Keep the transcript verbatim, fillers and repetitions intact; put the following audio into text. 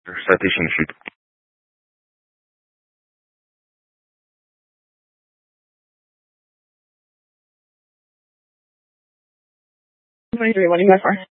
Citation sheet. twenty-three, what do you got for?